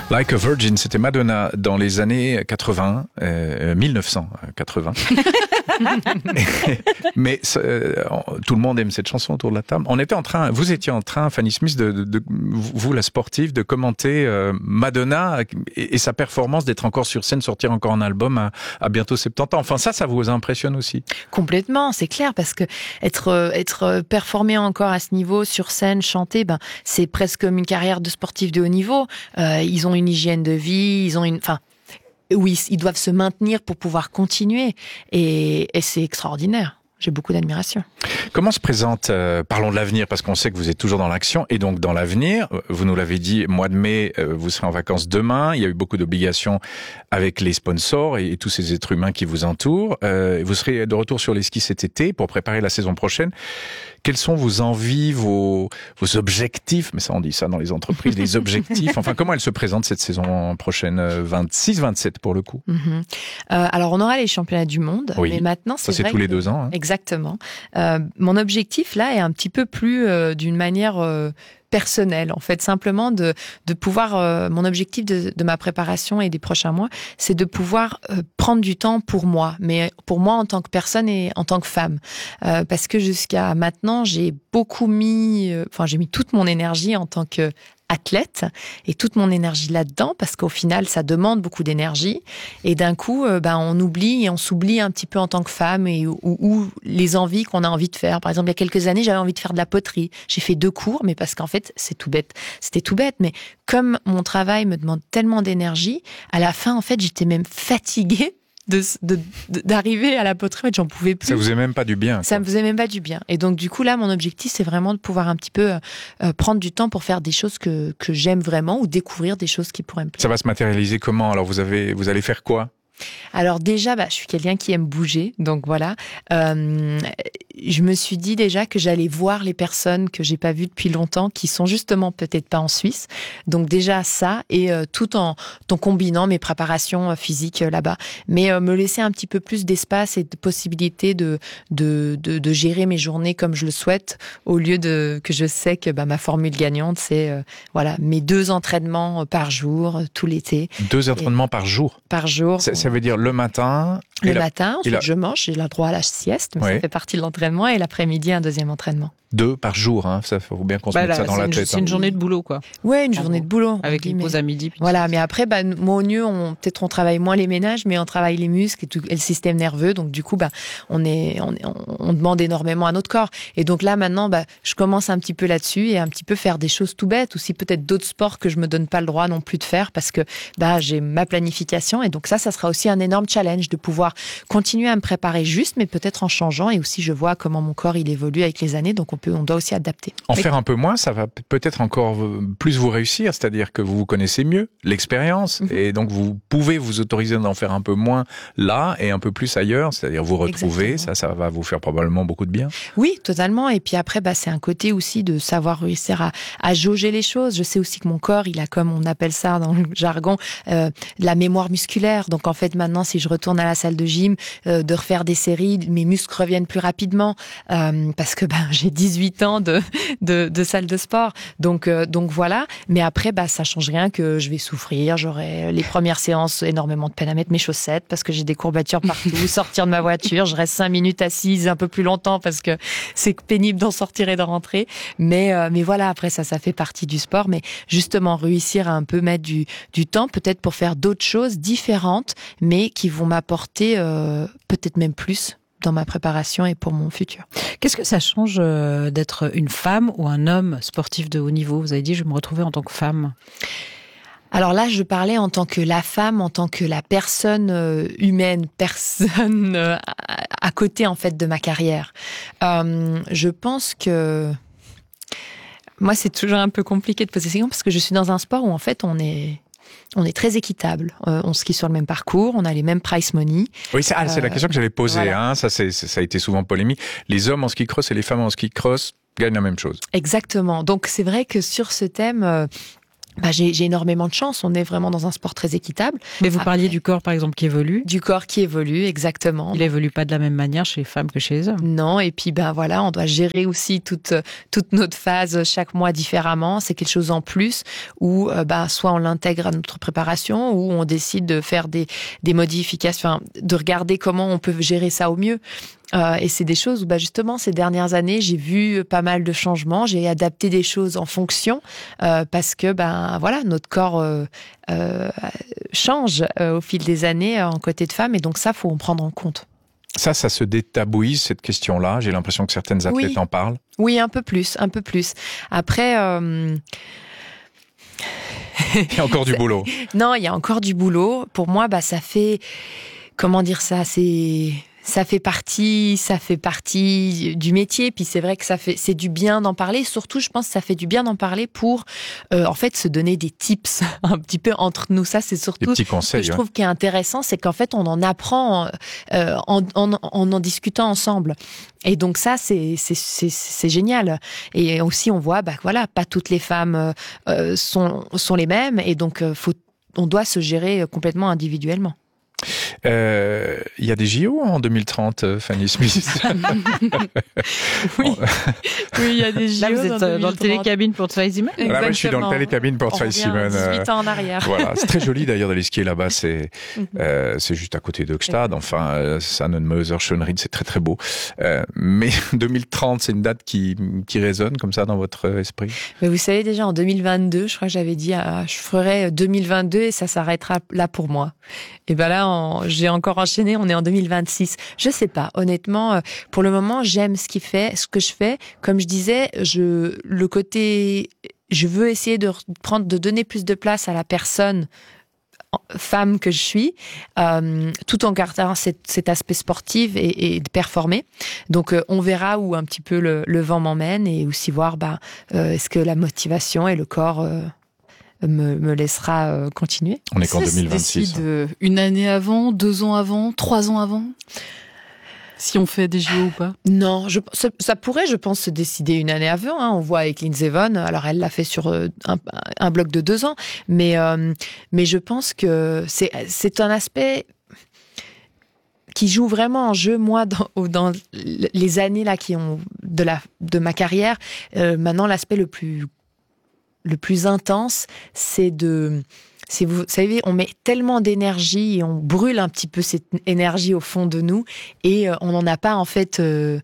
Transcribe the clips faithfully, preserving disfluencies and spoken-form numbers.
Like a Virgin, c'était Madonna dans les années quatre-vingts, euh, mille neuf cent quatre-vingts. Mais euh, tout le monde aime cette chanson autour de la table. On était en train, vous étiez en train, Fanny Smith, de, de, de vous la sportive, de commenter euh, Madonna et, et sa performance d'être encore sur scène, sortir encore un album à, à bientôt soixante-dix ans. Enfin ça, ça vous impressionne aussi? Complètement, c'est clair, parce que être être performé encore à ce niveau sur scène, chanter, ben c'est presque comme une carrière de sportif de haut niveau. Euh, ils ont une hygiène de vie, ils ont une, enfin. Oui, ils doivent se maintenir pour pouvoir continuer. Et, et c'est extraordinaire. J'ai beaucoup d'admiration. Comment se présente, euh, parlons de l'avenir, parce qu'on sait que vous êtes toujours dans l'action, et donc dans l'avenir, vous nous l'avez dit, mois de mai, euh, vous serez en vacances demain, il y a eu beaucoup d'obligations avec les sponsors et, et tous ces êtres humains qui vous entourent. Euh, vous serez de retour sur les skis cet été pour préparer la saison prochaine. Quelles sont vos envies, vos, vos objectifs? Mais ça, on dit ça dans les entreprises, les objectifs. Enfin, comment elle se présente cette saison prochaine, vingt-six vingt-sept pour le coup? Mm-hmm. euh, Alors, on aura les championnats du monde, oui. mais maintenant, c'est ça, c'est vrai tous les que... deux ans. Hein. Exactement. Euh, mon objectif, là, est un petit peu plus euh, d'une manière... Euh, personnel, en fait, simplement de de pouvoir euh, mon objectif de, de ma préparation et des prochains mois, c'est de pouvoir euh, prendre du temps pour moi, mais pour moi en tant que personne et en tant que femme, euh, parce que jusqu'à maintenant j'ai beaucoup mis, euh, enfin j'ai mis toute mon énergie en tant que athlète et toute mon énergie là-dedans, parce qu'au final ça demande beaucoup d'énergie et d'un coup euh, ben on oublie et on s'oublie un petit peu en tant que femme et ou, ou les envies qu'on a envie de faire. Par exemple, il y a quelques années j'avais envie de faire de la poterie, j'ai fait deux cours, mais parce qu'en fait c'est tout bête, c'était tout bête, mais comme mon travail me demande tellement d'énergie, à la fin en fait j'étais même fatiguée De, de, de, d'arriver à la poterie, j'en pouvais plus. Ça vous faisait même pas du bien. Ça quoi. me faisait même pas du bien. Et donc, du coup, là, mon objectif, c'est vraiment de pouvoir un petit peu euh, prendre du temps pour faire des choses que, que j'aime vraiment ou découvrir des choses qui pourraient me plaire. Ça va se matérialiser comment? Alors, vous avez, vous allez faire quoi? Alors déjà, bah, je suis quelqu'un qui aime bouger, donc voilà. Euh, je me suis dit déjà que j'allais voir les personnes que j'ai pas vues depuis longtemps, qui sont justement peut-être pas en Suisse. Donc déjà ça, et euh, tout en, en combinant mes préparations euh, physiques euh, là-bas. Mais euh, me laisser un petit peu plus d'espace et de possibilité de, de, de, de gérer mes journées comme je le souhaite, au lieu de que je sais que bah, ma formule gagnante, c'est euh, voilà mes deux entraînements par jour, euh, tout l'été. Deux entraînements et, par jour Par jour. C'est, Ça veut dire le matin. Le la... matin, ensuite la... je mange, j'ai le droit à la sieste, mais ouais. ça fait partie de l'entraînement, et l'après-midi, un deuxième entraînement. Deux par jour, hein. Ça faut bien qu'on se bah mette là, ça dans la une, tête. C'est hein. une journée de boulot, quoi. Ouais, une journée de boulot. Avec les pauses à midi. Voilà, mais après, bah, moi, au mieux, on, peut-être on travaille moins les ménages, mais on travaille les muscles et, tout, et le système nerveux, donc du coup, bah, on, est, on, on demande énormément à notre corps. Et donc là, maintenant, bah, je commence un petit peu là-dessus et un petit peu faire des choses tout bêtes, aussi peut-être d'autres sports que je me donne pas le droit non plus de faire, parce que bah, j'ai ma planification, et donc ça, ça sera aussi un énorme challenge de pouvoir continuer à me préparer juste, mais peut-être en changeant, et aussi je vois comment mon corps il évolue avec les années, donc on peut, on doit aussi adapter. En mais... faire un peu moins, ça va peut-être encore plus vous réussir, c'est-à-dire que vous vous connaissez mieux, l'expérience, mm-hmm. et donc vous pouvez vous autoriser d'en faire un peu moins là et un peu plus ailleurs, c'est-à-dire vous retrouver. Exactement. ça, ça va vous faire probablement beaucoup de bien. Oui, totalement. Et puis après, bah, c'est un côté aussi de savoir réussir à, à jauger les choses. Je sais aussi que mon corps, il a, comme on appelle ça dans le jargon, euh, la mémoire musculaire. Donc en fait, maintenant, si je retourne à la salle de gym, euh, de refaire des séries, mes muscles reviennent plus rapidement, euh, parce que bah, j'ai dix-huit ans de De, de salle de sport, donc euh, donc voilà. Mais après, bah ça change rien que je vais souffrir. J'aurai les premières séances énormément de peine à mettre mes chaussettes parce que j'ai des courbatures partout. Sortir de ma voiture, je reste cinq minutes assise un peu plus longtemps parce que c'est pénible d'en sortir et de rentrer. Mais euh, mais voilà, après ça, ça fait partie du sport. Mais justement, réussir à un peu mettre du du temps, peut-être pour faire d'autres choses différentes, mais qui vont m'apporter euh, peut-être même plus dans ma préparation et pour mon futur. Qu'est-ce que ça change euh, d'être une femme ou un homme sportif de haut niveau? Vous avez dit, je vais me retrouver en tant que femme. Alors là, je parlais en tant que la femme, en tant que la personne euh, humaine, personne euh, à, à côté en fait de ma carrière. Euh, je pense que moi, c'est toujours un peu compliqué de poser ces questions parce que je suis dans un sport où en fait on est On est très équitable. Euh, on skie sur le même parcours, on a les mêmes prize money. Oui, c'est, ah, c'est euh, la question que j'allais poser. Voilà. Hein, ça, c'est, ça a été souvent polémique. Les hommes en ski cross et les femmes en ski cross gagnent la même chose. Exactement. Donc c'est vrai que sur ce thème, euh, bah, j'ai, j'ai énormément de chance. On est vraiment dans un sport très équitable. Mais vous Après, parliez du corps, par exemple, qui évolue. Du corps qui évolue, exactement. Il évolue pas de la même manière chez les femmes que chez les hommes. Non, et puis ben voilà, on doit gérer aussi toute toute notre phase chaque mois différemment. C'est quelque chose en plus où euh, ben soit on l'intègre à notre préparation, ou on décide de faire des des modifications, enfin, de regarder comment on peut gérer ça au mieux. Euh, et c'est des choses où, bah, justement, ces dernières années, j'ai vu pas mal de changements. J'ai adapté des choses en fonction euh, parce que, ben, voilà, notre corps euh, euh, change euh, au fil des années euh, en côté de femme, et donc ça, faut en prendre en compte. Ça, ça se détabouise, cette question-là. J'ai l'impression que certaines athlètes Oui. en parlent. Oui, un peu plus, un peu plus. Après. Euh... Il y a encore du boulot. Non, il y a encore du boulot. Pour moi, bah, ça fait, comment dire ça, c'est, ça fait partie, ça fait partie du métier. Puis c'est vrai que ça fait, c'est du bien d'en parler. Surtout, je pense que ça fait du bien d'en parler pour, euh, en fait, se donner des tips un petit peu entre nous. Ça, c'est surtout des petits conseils. ce que je ouais. trouve qui est intéressant, c'est qu'en fait, on en apprend euh, en, en, en en discutant ensemble. Et donc ça, c'est, c'est, c'est, c'est génial. Et aussi, on voit, bah voilà, pas toutes les femmes euh, sont, sont les mêmes. Et donc, euh, faut, on doit se gérer complètement individuellement. Il euh, y a des J O en deux mille trente, Fanny Smith. Oui, oui, il y a des J O. Là, vous êtes dans, dans le télécabine pour Zweisimmen. Là, ouais, je suis dans le télécabine pour Zweisimmen. dix-huit ans en arrière. Voilà, c'est très joli d'ailleurs d'aller skier là-bas. C'est euh, c'est juste à côté d'Hochstad. Enfin, euh, Sannenmöser, Schönried, c'est très très beau. Euh, mais deux mille trente, c'est une date qui qui résonne comme ça dans votre esprit. Mais vous savez déjà en deux mille vingt-deux, je crois que j'avais dit, ah, je ferai deux mille vingt-deux et ça s'arrêtera là pour moi. Et ben là, en, j'ai encore enchaîné. On est en deux mille vingt-six. Je sais pas. Honnêtement, pour le moment, j'aime ce qu'il fait, ce que je fais. Comme je disais, je le côté, je veux essayer de prendre, de donner plus de place à la personne femme que je suis, euh, tout en gardant cet, cet aspect sportif et, et de performer. Donc, euh, on verra où un petit peu le, le vent m'emmène, et aussi voir, bah, euh, est-ce que la motivation et le corps euh, me, me laissera euh, continuer. On est qu'en ça deux mille vingt-six. Ça se décide une année avant, deux ans avant, trois ans avant, si on fait des J O ou pas? Non, je, ça, ça pourrait, je pense, se décider une année avant. Hein. On voit avec Lindsey Vonn, alors elle l'a fait sur un, un bloc de deux ans, mais euh, mais je pense que c'est c'est un aspect qui joue vraiment en jeu. Moi, dans, dans les années là qui ont de la de ma carrière, euh, maintenant l'aspect le plus le plus intense, c'est de C'est, vous savez, on met tellement d'énergie et on brûle un petit peu cette énergie au fond de nous, et on n'en a pas en fait euh,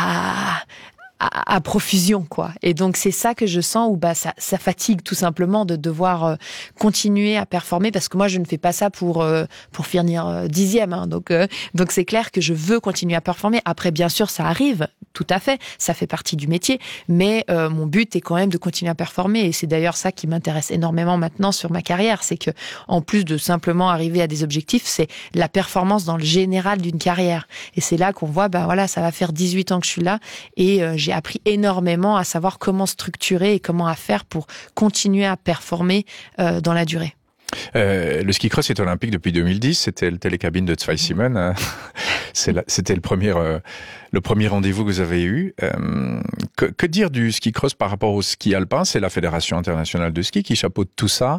à, à, à profusion, quoi. Et donc c'est ça que je sens, où bah ça, ça fatigue tout simplement de devoir euh, continuer à performer, parce que moi je ne fais pas ça pour euh, pour finir euh, dixième. Hein. Donc euh, donc c'est clair que je veux continuer à performer. Après, bien sûr, ça arrive. Tout à fait, ça fait partie du métier, mais euh, mon but est quand même de continuer à performer, et c'est d'ailleurs ça qui m'intéresse énormément maintenant sur ma carrière, c'est que en plus de simplement arriver à des objectifs, c'est la performance dans le général d'une carrière, et c'est là qu'on voit, ben voilà, ça va faire dix-huit ans que je suis là, et euh, j'ai appris énormément à savoir comment structurer et comment à faire pour continuer à performer euh, dans la durée. Euh, le ski cross est olympique depuis deux mille dix. C'était le télécabine de Zweisimmen. C'est la, c'était le premier, euh, le premier rendez-vous que vous avez eu. Euh, que, que dire du ski cross par rapport au ski alpin? C'est la Fédération internationale de ski qui chapeaute tout ça.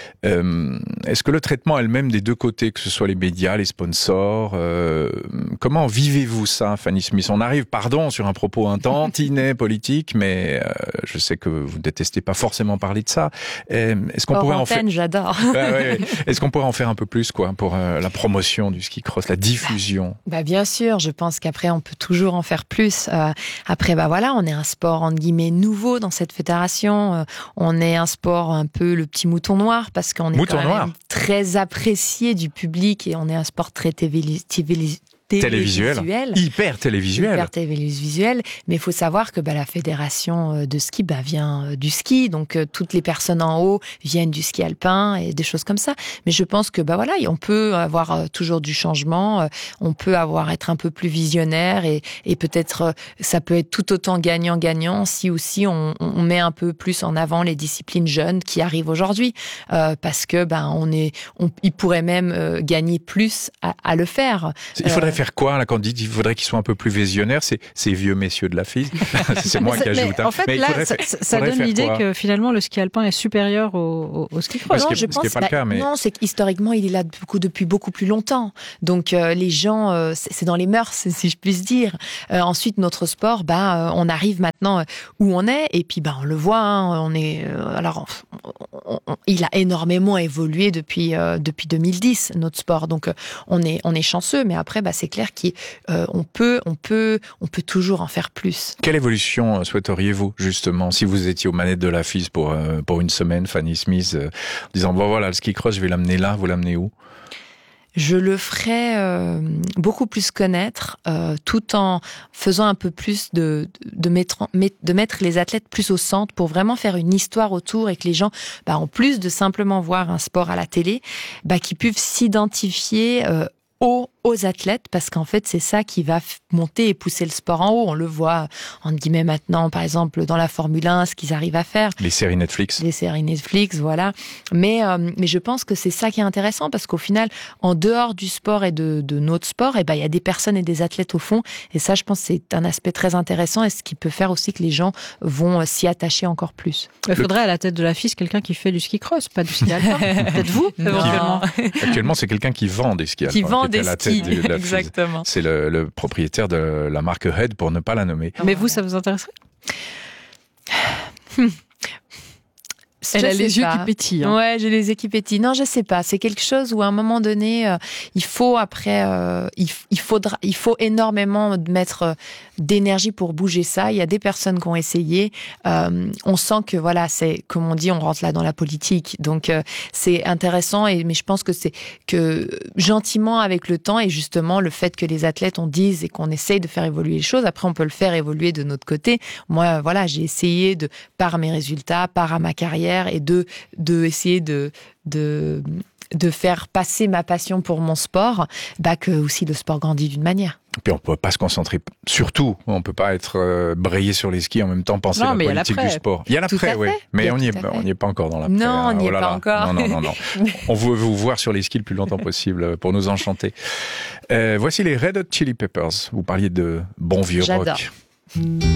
Euh, est-ce que le traitement est le même des deux côtés, que ce soit les médias, les sponsors? euh, Comment vivez-vous ça, Fanny Smith? On arrive, pardon, sur un propos un tantinet politique, mais euh, je sais que vous ne détestez pas forcément parler de ça. Euh, est-ce qu'on Hors pourrait antenne, en faire... j'adore. Ah, ouais, ouais. Est-ce qu'on pourrait en faire un peu plus, quoi, pour euh, la promotion du ski cross, la diffusion? Bah bien sûr, je pense qu'après on peut toujours en faire plus. Euh, après, bah voilà, on est un sport entre guillemets nouveau dans cette fédération. Euh, on est un sport un peu le petit mouton noir, parce qu'on est Mouton quand noir. même très apprécié du public, et on est un sport très télévisuel. Télévisuel, hyper télévisuel. Hyper télévisuel, mais il faut savoir que bah, la fédération de ski bah, vient du ski, donc euh, toutes les personnes en haut viennent du ski alpin et des choses comme ça. Mais je pense que bah voilà, on peut avoir euh, toujours du changement, euh, on peut avoir être un peu plus visionnaire, et, et peut-être euh, ça peut être tout autant gagnant-gagnant si aussi on, on met un peu plus en avant les disciplines jeunes qui arrivent aujourd'hui, euh, parce que bah, on est, on, ils pourraient même euh, gagner plus à, à le faire. Il faudrait euh, faire faire quoi là quand on dit qu'il faudrait qu'ils soient un peu plus visionnaires, c'est ces vieux messieurs de la F I S. C'est moi qui ajoute. En fait, mais là, faudrait, ça, ça donne l'idée que finalement le ski alpin est supérieur au, au, au ski cross. Non, ce je qui pense, n'est pas bah, le cas, mais non, c'est qu'historiquement, il est là beaucoup, depuis beaucoup plus longtemps. Donc euh, les gens, euh, c'est, c'est dans les mœurs, si je puis dire. Euh, ensuite, notre sport, bah, euh, on arrive maintenant euh, où on est, et puis bah, on le voit. Hein, on est, euh, alors, on, on, il a énormément évolué depuis euh, depuis deux mille dix, notre sport. Donc euh, on est on est chanceux, mais après, bah, c'est clair qu'on euh, peut on peut on peut toujours en faire plus. Quelle évolution souhaiteriez-vous justement si vous étiez aux manettes de la F I S pour euh, pour une semaine, Fanny Smith, euh, en disant bon voilà le ski cross, je vais l'amener là, vous l'amenez où? Je le ferais euh, beaucoup plus connaître, euh, tout en faisant un peu plus de de mettre de mettre les athlètes plus au centre pour vraiment faire une histoire autour et que les gens, bah, en plus de simplement voir un sport à la télé, bah, qu'ils puissent s'identifier euh, aux aux athlètes, parce qu'en fait, c'est ça qui va monter et pousser le sport en haut. On le voit, entre guillemets, maintenant, par exemple, dans la Formule un, ce qu'ils arrivent à faire. Les séries Netflix. Les séries Netflix, voilà. Mais, euh, mais je pense que c'est ça qui est intéressant, parce qu'au final, en dehors du sport et de, de notre sport, eh ben, il y a des personnes et des athlètes au fond. Et ça, je pense que c'est un aspect très intéressant et ce qui peut faire aussi que les gens vont s'y attacher encore plus. Il faudrait à la tête de la F I S quelqu'un qui fait du ski cross, pas du ski alpin. Peut-être vous, éventuellement. Actuellement, c'est quelqu'un qui vend des skis alpins. Qui vend des skis. De la Exactement. C'est le, le propriétaire de la marque Head, pour ne pas la nommer. Mais vous, ça vous intéresserait? Elle Je a les sais yeux pas. qui pétillent. Hein. Ouais, j'ai les yeux qui pétillent. Non, je sais pas. C'est quelque chose où à un moment donné, euh, il faut après, euh, il, il faudra, il faut énormément mettre euh, d'énergie pour bouger ça. Il y a des personnes qui ont essayé. Euh, on sent que voilà, c'est comme on dit, on rentre là dans la politique. Donc euh, c'est intéressant. Et mais je pense que c'est que gentiment avec le temps et justement le fait que les athlètes on dise et qu'on essaye de faire évoluer les choses. Après, on peut le faire évoluer de notre côté. Moi, voilà, j'ai essayé de par mes résultats, par à ma carrière. Et de, de essayer de, de, de faire passer ma passion pour mon sport, bah que aussi le sport grandit d'une manière. Et puis on peut pas se concentrer sur tout. On peut pas être euh, brayé sur les skis en même temps penser non, à la mais politique du sport. Il y a l'après, oui. Mais on n'y est, on n'y est pas encore dans l'après. Non, on n'y oh est là pas là. encore. Non, non, non, non. On veut vous voir sur les skis le plus longtemps possible pour nous enchanter. Euh, voici les Red Hot Chili Peppers. Vous parliez de bon vieux J'adore. rock.